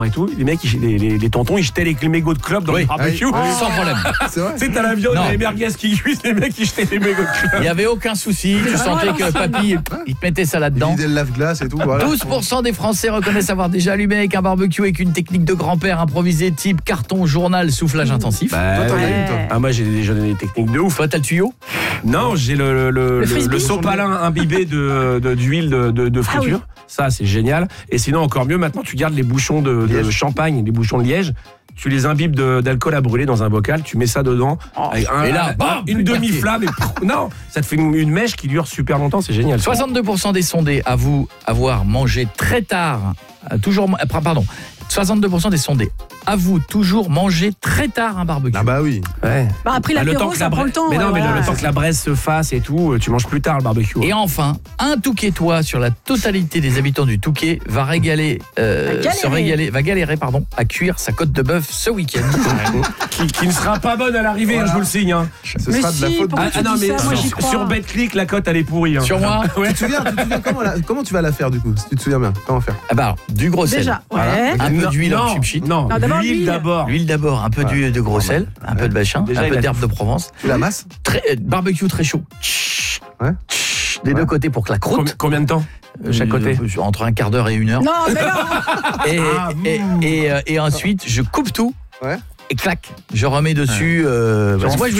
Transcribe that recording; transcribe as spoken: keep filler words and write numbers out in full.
et tout, les mecs, ils, les, les, les tontons, ils jetaient les, les mégots de club dans Oui. le barbecue. Ah oui. Sans problème. C'est vrai. Tu sais, t'as la viande, Non. les merguez qui cuisent, les mecs, ils jetaient les mégots de club. Il n'y avait aucun souci. Tu sentais que papy, il te mettait ça Il là-dedans. vidait le lave-glace et tout. Voilà. douze pour cent des Français reconnaissent avoir déjà allumé avec un barbecue avec une technique de grand-père improvisée type carton, journal, soufflage intensif. Bah, Toi, t'en as ouais. une, toi. Ah, moi, j'ai déjà donné des techniques de ouf. Toi, t'as le tuyau? Non, j'ai le, le, le, le, frisbee. le sopalin imbibé de, de, d'huile de, de, de friture. Ah oui. Ça, c'est génial. Et sinon, encore mieux, maintenant, tu gardes les bouchons de, de Liège. champagne, les bouchons de liège. Tu les imbibes de- d'alcool à brûler dans un bocal, tu mets ça dedans. Avec un- Et là, un- bam, une le demi-flamme. Et pff, non, ça te fait une, une mèche qui dure super longtemps, c'est génial. soixante-deux pour cent des sondés avouent avoir mangé très tard, euh, toujours, euh, pardon, soixante-deux pour cent des sondés avouent toujours manger très tard un barbecue. Ah bah oui. Ouais. Bah, après Bah, l'apéro, ça la prend bra- le temps. Mais non, ouais, mais le- voilà. le temps que la braise se fasse et tout, tu manges plus tard le barbecue. Et enfin, un Touquetois sur la totalité des habitants du Touquet va régaler, euh, Va galérer. se régaler, va galérer pardon, à cuire sa côte de bœuf ce week-end. qui, qui ne sera pas bonne à l'arrivée, hein, je vous le signe. Hein. Ce Mais sera de la si, faute. pourquoi de- tu Ah non, dis mais ça, moi, j'y sur, crois. sur BetClick, la cote elle est pourrie. Hein. Sur moi, Tu te souviens, tu te souviens comment, la- comment tu vas la faire du coup? Si tu te souviens bien, comment faire? ah bah, du gros sel. Déjà, Voilà. ouais. Un peu Non, d'huile en non, chipchit. Non, Non, d'abord l'huile l'huile. d'abord. L'huile d'abord, un peu Voilà. d'huile de gros sel, un peu de machin, Déjà, un il peu a d'herbe tout. de Provence. Tu la masses? Très, euh, barbecue très chaud. Ouais. Des Ouais. deux côtés pour que la croûte. Combien, combien de temps de chaque côté? Euh, Entre un quart d'heure et une heure. Non, mais non. Et, Ah, et, mmh. et, euh, et ensuite, je coupe tout. Ouais. Et clac, je remets dessus. Euh, parce que moi, je